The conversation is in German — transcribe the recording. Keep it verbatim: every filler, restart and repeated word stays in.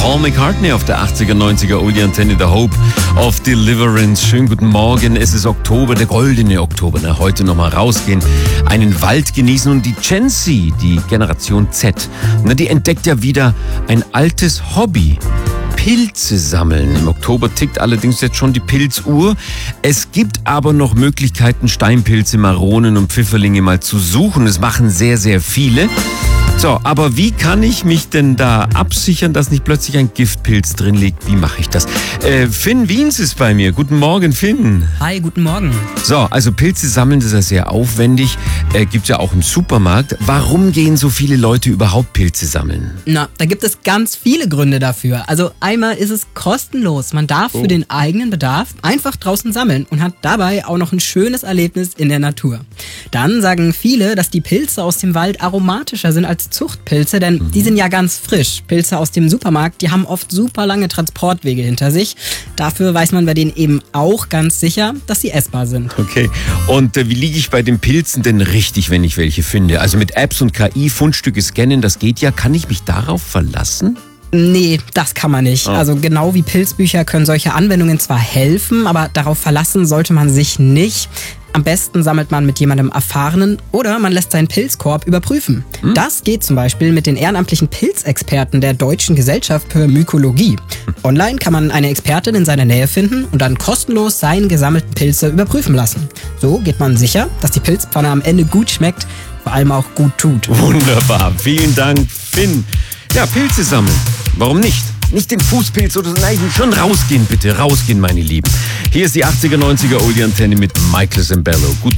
Paul McCartney auf der achtziger, neunziger Oldie-Antenne, The Hope of Deliverance. Schönen guten Morgen, es ist Oktober, der goldene Oktober. Na, heute nochmal rausgehen, einen Wald genießen und die Gen Z, die Generation Z, na, die entdeckt ja wieder ein altes Hobby. Pilze sammeln. Im Oktober tickt allerdings jetzt schon die Pilzuhr. Es gibt aber noch Möglichkeiten, Steinpilze, Maronen und Pfifferlinge mal zu suchen. Es machen sehr, sehr viele. So, aber wie kann ich mich denn da absichern, dass nicht plötzlich ein Giftpilz drin liegt? Wie mache ich das? Äh, Finn Wiens ist bei mir. Guten Morgen, Finn. Hi, guten Morgen. So, also Pilze sammeln, das ist ja sehr aufwendig. Äh, gibt's ja auch im Supermarkt. Warum gehen so viele Leute überhaupt Pilze sammeln? Na, da gibt es ganz viele Gründe dafür. Also einmal ist es kostenlos. Man darf Oh. für den eigenen Bedarf einfach draußen sammeln und hat dabei auch noch ein schönes Erlebnis in der Natur. Dann sagen viele, dass die Pilze aus dem Wald aromatischer sind als Zuchtpilze, denn mhm. die sind ja ganz frisch. Pilze aus dem Supermarkt, die haben oft super lange Transportwege hinter sich. Dafür weiß man bei denen eben auch ganz sicher, dass sie essbar sind. Okay, und äh, wie liege ich bei den Pilzen denn richtig, wenn ich welche finde? Also mit Apps und K I, Fundstücke scannen, das geht ja. Kann ich mich darauf verlassen? Nee, das kann man nicht. Oh. Also genau wie Pilzbücher können solche Anwendungen zwar helfen, aber darauf verlassen sollte man sich nicht. Am besten sammelt man mit jemandem Erfahrenen oder man lässt seinen Pilzkorb überprüfen. Hm? Das geht zum Beispiel mit den ehrenamtlichen Pilzexperten der Deutschen Gesellschaft für Mykologie. Online kann man eine Expertin in seiner Nähe finden und dann kostenlos seine gesammelten Pilze überprüfen lassen. So geht man sicher, dass die Pilzpfanne am Ende gut schmeckt, vor allem auch gut tut. Wunderbar, vielen Dank, Finn. Ja, Pilze sammeln. Warum nicht? Nicht den Fußpilz oder so, nein, schon rausgehen bitte, rausgehen meine Lieben. Hier ist die achtziger, neunziger Oldie-Antenne mit Michael Zambello. Gut.